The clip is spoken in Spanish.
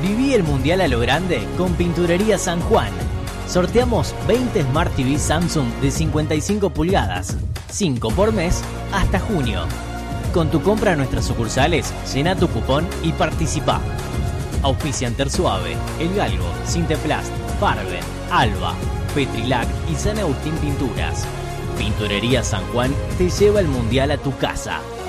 Viví el Mundial a lo grande con Pinturería San Juan. Sorteamos 20 Smart TV Samsung de 55 pulgadas, 5 por mes hasta junio. Con tu compra en nuestras sucursales, llena tu cupón y participa. Auspician Tersuave, El Galgo, Sinteplast, Farben, Alba, Petrilac y San Agustín Pinturas. Pinturería San Juan te lleva el Mundial a tu casa.